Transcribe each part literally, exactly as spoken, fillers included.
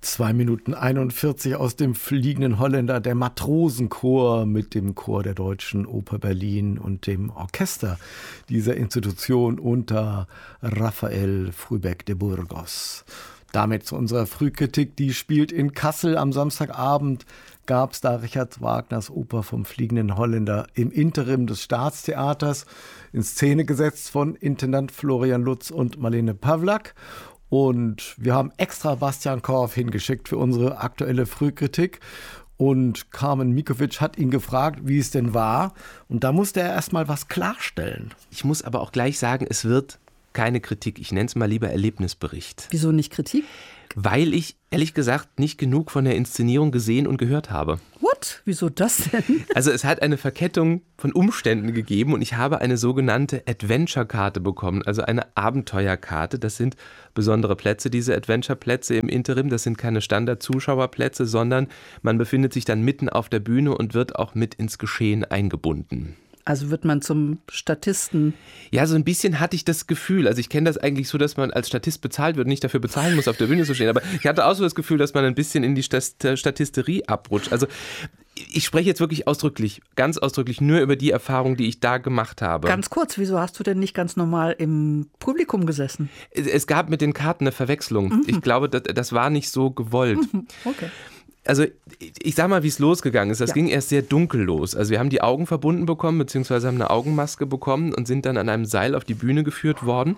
Zwei Minuten einundvierzig aus dem Fliegenden Holländer, der Matrosenchor mit dem Chor der Deutschen Oper Berlin und dem Orchester dieser Institution unter Raphael Frühbeck de Burgos. Damit zu unserer Frühkritik, die spielt in Kassel am Samstagabend. Gab es da Richard Wagners Oper vom Fliegenden Holländer im Interim des Staatstheaters, in Szene gesetzt von Intendant Florian Lutz und Marlene Pawlak. Und wir haben extra Bastian Korf hingeschickt für unsere aktuelle Frühkritik. Und Carmen Mikovic hat ihn gefragt, wie es denn war. Und da musste er erst mal was klarstellen. Ich muss aber auch gleich sagen, es wird keine Kritik. Ich nenne es mal lieber Erlebnisbericht. Wieso nicht Kritik? Weil ich, ehrlich gesagt, nicht genug von der Inszenierung gesehen und gehört habe. What? Wieso das denn? Also es hat eine Verkettung von Umständen gegeben und ich habe eine sogenannte Adventure-Karte bekommen, also eine Abenteuerkarte. Das sind besondere Plätze, diese Adventure-Plätze im Interim. Das sind keine Standard-Zuschauerplätze, sondern man befindet sich dann mitten auf der Bühne und wird auch mit ins Geschehen eingebunden. Also wird man zum Statisten? Ja, so ein bisschen hatte ich das Gefühl. Also ich kenne das eigentlich so, dass man als Statist bezahlt wird und nicht dafür bezahlen muss, auf der Bühne zu stehen. Aber ich hatte auch so das Gefühl, dass man ein bisschen in die Statisterie abrutscht. Also ich spreche jetzt wirklich ausdrücklich, ganz ausdrücklich nur über die Erfahrung, die ich da gemacht habe. Ganz kurz, wieso hast du denn nicht ganz normal im Publikum gesessen? Es gab mit den Karten eine Verwechslung. Mhm. Ich glaube, das, das war nicht so gewollt. Mhm. Okay. Also ich sag mal, wie es losgegangen ist. Das ja. ging erst sehr dunkel los. Also wir haben die Augen verbunden bekommen, beziehungsweise haben eine Augenmaske bekommen und sind dann an einem Seil auf die Bühne geführt worden,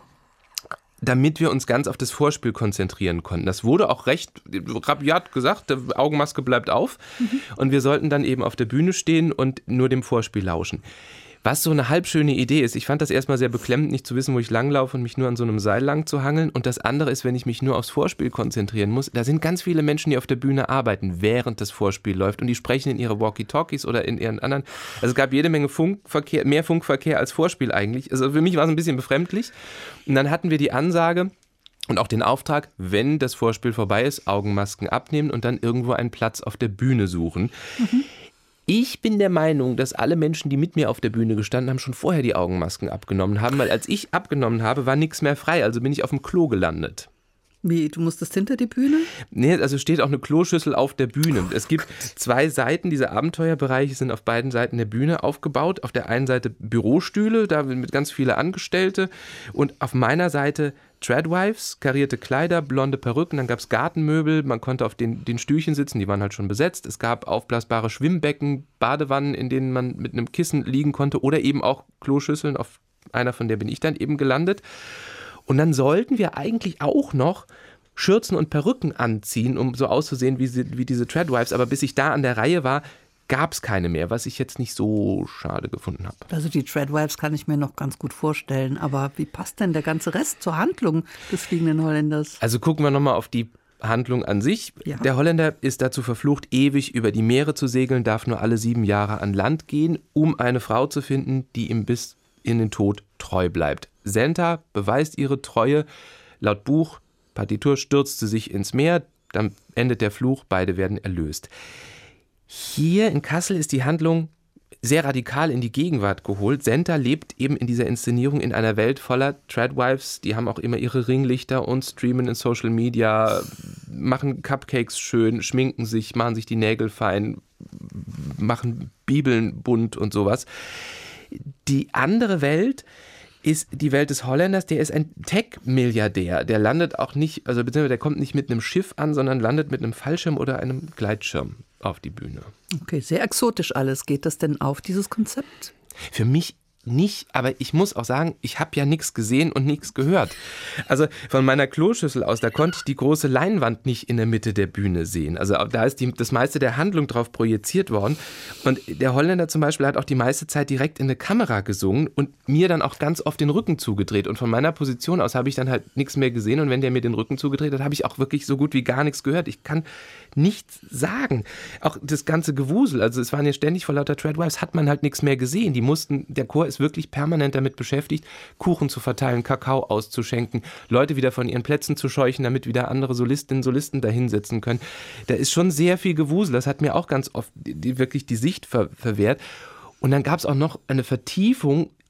damit wir uns ganz auf das Vorspiel konzentrieren konnten. Das wurde auch recht rabiat gesagt, die Augenmaske bleibt auf. Mhm. Und wir sollten dann eben auf der Bühne stehen und nur dem Vorspiel lauschen. Was so eine halbschöne Idee ist, ich fand das erstmal sehr beklemmend, nicht zu wissen, wo ich langlaufe und mich nur an so einem Seil lang zu hangeln. Und das andere ist, wenn ich mich nur aufs Vorspiel konzentrieren muss, da sind ganz viele Menschen, die auf der Bühne arbeiten, während das Vorspiel läuft. Und die sprechen in ihre Walkie-Talkies oder in ihren anderen. Also es gab jede Menge Funkverkehr, mehr Funkverkehr als Vorspiel eigentlich. Also für mich war es ein bisschen befremdlich. Und dann hatten wir die Ansage und auch den Auftrag, wenn das Vorspiel vorbei ist, Augenmasken abnehmen und dann irgendwo einen Platz auf der Bühne suchen. Mhm. Ich bin der Meinung, dass alle Menschen, die mit mir auf der Bühne gestanden haben, schon vorher die Augenmasken abgenommen haben, weil als ich abgenommen habe, war nichts mehr frei, also bin ich auf dem Klo gelandet. Wie, du musstest hinter die Bühne? Nee, also steht auch eine Kloschüssel auf der Bühne. Es gibt zwei Seiten, diese Abenteuerbereiche sind auf beiden Seiten der Bühne aufgebaut. Auf der einen Seite Bürostühle, da mit ganz viele Angestellte und auf meiner Seite Tradwives, karierte Kleider, blonde Perücken, dann gab es Gartenmöbel, man konnte auf den, den Stühlchen sitzen, die waren halt schon besetzt. Es gab aufblasbare Schwimmbecken, Badewannen, in denen man mit einem Kissen liegen konnte oder eben auch Kloschüsseln, auf einer von der bin ich dann eben gelandet. Und dann sollten wir eigentlich auch noch Schürzen und Perücken anziehen, um so auszusehen wie, sie, wie diese Tradwives. Aber bis ich da an der Reihe war, gab es keine mehr, was ich jetzt nicht so schade gefunden habe. Also die Tradwives kann ich mir noch ganz gut vorstellen. Aber wie passt denn der ganze Rest zur Handlung des Fliegenden Holländers? Also gucken wir nochmal auf die Handlung an sich. Ja. Der Holländer ist dazu verflucht, ewig über die Meere zu segeln, darf nur alle sieben Jahre an Land gehen, um eine Frau zu finden, die ihm bis in den Tod treu bleibt. Senta beweist ihre Treue. Laut Buch, Partitur stürzt sie sich ins Meer, dann endet der Fluch, beide werden erlöst. Hier in Kassel ist die Handlung sehr radikal in die Gegenwart geholt. Senta lebt eben in dieser Inszenierung in einer Welt voller Tradwives, die haben auch immer ihre Ringlichter und streamen in Social Media, machen Cupcakes schön, schminken sich, machen sich die Nägel fein, machen Bibeln bunt und sowas. Die andere Welt ist die Welt des Holländers, der ist ein Tech-Milliardär. Der landet auch nicht, also beziehungsweise der kommt nicht mit einem Schiff an, sondern landet mit einem Fallschirm oder einem Gleitschirm auf die Bühne. Okay, sehr exotisch alles. Geht das denn auf, dieses Konzept? Für mich nicht, aber ich muss auch sagen, ich habe ja nichts gesehen und nichts gehört. Also von meiner Kloschüssel aus, da konnte ich die große Leinwand nicht in der Mitte der Bühne sehen. Also da ist die, das meiste der Handlung drauf projiziert worden. Und der Holländer zum Beispiel hat auch die meiste Zeit direkt in eine Kamera gesungen und mir dann auch ganz oft den Rücken zugedreht. Und von meiner Position aus habe ich dann halt nichts mehr gesehen. Und wenn der mir den Rücken zugedreht hat, habe ich auch wirklich so gut wie gar nichts gehört. Ich kann nichts sagen. Auch das ganze Gewusel, also es waren ja ständig vor lauter Tradwives, hat man halt nichts mehr gesehen. Die mussten, der Chor ist wirklich permanent damit beschäftigt, Kuchen zu verteilen, Kakao auszuschenken, Leute wieder von ihren Plätzen zu scheuchen, damit wieder andere Solistinnen und Solisten da hinsetzen können. Da ist schon sehr viel Gewusel. Das hat mir auch ganz oft die, die, wirklich die Sicht ver, verwehrt. Und dann gab es auch noch eine Vertiefung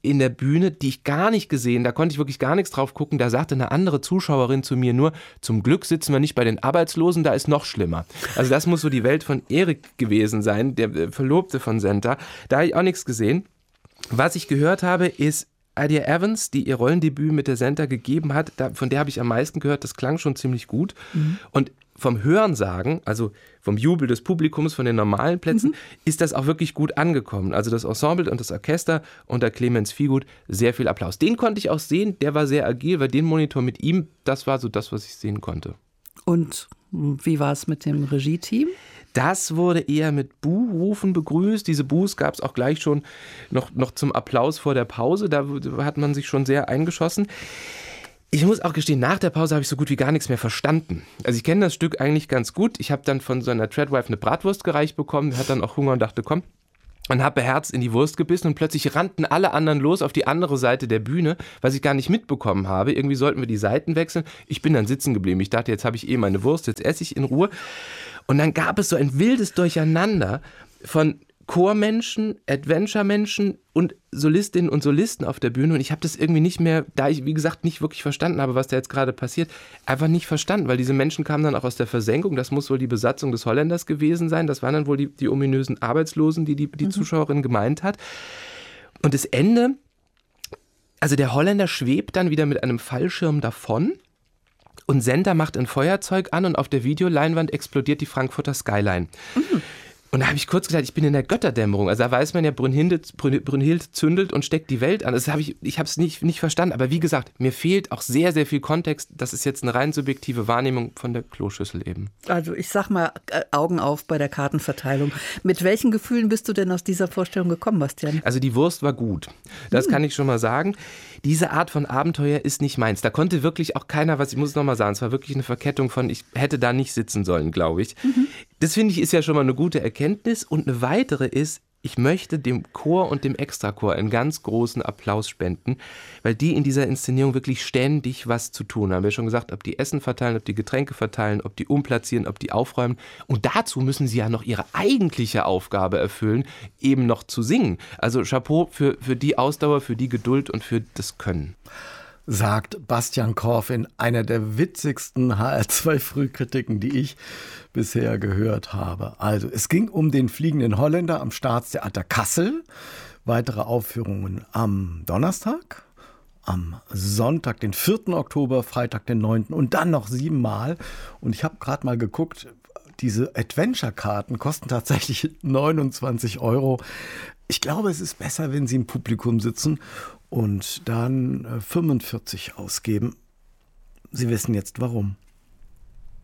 in der Bühne, die ich gar nicht gesehen, da konnte ich wirklich gar nichts drauf gucken, da sagte eine andere Zuschauerin zu mir nur, zum Glück sitzen wir nicht bei den Arbeitslosen, da ist noch schlimmer. Also das muss so die Welt von Erik gewesen sein, der Verlobte von Senta. Da habe ich auch nichts gesehen. Was ich gehört habe, ist Idea Evans, die ihr Rollendebüt mit der Senta gegeben hat, da, von der habe ich am meisten gehört, das klang schon ziemlich gut. Mhm. Und vom Hörensagen, also vom Jubel des Publikums, von den normalen Plätzen, mhm. ist das auch wirklich gut angekommen. Also das Ensemble und das Orchester unter Clemens Viehgut, sehr viel Applaus. Den konnte ich auch sehen, der war sehr agil, weil den Monitor mit ihm, das war so das, was ich sehen konnte. Und wie war es mit dem Regie-Team? Das wurde eher mit Buhrufen begrüßt. Diese Buhs gab es auch gleich schon noch, noch zum Applaus vor der Pause. Da hat man sich schon sehr eingeschossen. Ich muss auch gestehen, nach der Pause habe ich so gut wie gar nichts mehr verstanden. Also ich kenne das Stück eigentlich ganz gut. Ich habe dann von so einer Treadwife eine Bratwurst gereicht bekommen, hat dann auch Hunger und dachte, komm, und habe beherzt in die Wurst gebissen und plötzlich rannten alle anderen los auf die andere Seite der Bühne, was ich gar nicht mitbekommen habe. Irgendwie sollten wir die Seiten wechseln. Ich bin dann sitzen geblieben. Ich dachte, jetzt habe ich eh meine Wurst, jetzt esse ich in Ruhe. Und dann gab es so ein wildes Durcheinander von Chormenschen, Adventure-Menschen und Solistinnen und Solisten auf der Bühne. Und ich habe das irgendwie nicht mehr, da ich, wie gesagt, nicht wirklich verstanden habe, was da jetzt gerade passiert, einfach nicht verstanden, weil diese Menschen kamen dann auch aus der Versenkung. Das muss wohl die Besatzung des Holländers gewesen sein. Das waren dann wohl die, die ominösen Arbeitslosen, die die, die mhm. Zuschauerin gemeint hat. Und das Ende, also der Holländer schwebt dann wieder mit einem Fallschirm davon. Und Senta macht ein Feuerzeug an und auf der Videoleinwand explodiert die Frankfurter Skyline. Mhm. Und da habe ich kurz gesagt, ich bin in der Götterdämmerung. Also da weiß man ja, Brünnhilde, Brünnhilde zündelt und steckt die Welt an. Das habe ich, ich habe es nicht, nicht verstanden. Aber wie gesagt, mir fehlt auch sehr, sehr viel Kontext. Das ist jetzt eine rein subjektive Wahrnehmung von der Kloschüssel eben. Also ich sag mal, Augen auf bei der Kartenverteilung. Mit welchen Gefühlen bist du denn aus dieser Vorstellung gekommen, Bastian? Also die Wurst war gut. Das hm. kann ich schon mal sagen. Diese Art von Abenteuer ist nicht meins. Da konnte wirklich auch keiner was, ich muss es nochmal sagen, es war wirklich eine Verkettung von, ich hätte da nicht sitzen sollen, glaube ich. Mhm. Das finde ich ist ja schon mal eine gute Erkenntnis. Und eine weitere ist, ich möchte dem Chor und dem Extrachor einen ganz großen Applaus spenden, weil die in dieser Inszenierung wirklich ständig was zu tun haben. Wir haben schon gesagt, ob die Essen verteilen, ob die Getränke verteilen, ob die umplatzieren, ob die aufräumen. Und dazu müssen sie ja noch ihre eigentliche Aufgabe erfüllen, eben noch zu singen. Also Chapeau für, für die Ausdauer, für die Geduld und für das Können. Sagt Bastian Korf in einer der witzigsten H R zwei Frühkritiken, die ich bisher gehört habe. Also, es ging um den fliegenden Holländer am Staatstheater Kassel. Weitere Aufführungen am Donnerstag, am Sonntag, den vierten Oktober, Freitag, den neunten und dann noch siebenmal. Und ich habe gerade mal geguckt, diese Adventure-Karten kosten tatsächlich neunundzwanzig Euro. Ich glaube, es ist besser, wenn Sie im Publikum sitzen und dann fünfundvierzig ausgeben. Sie wissen jetzt warum.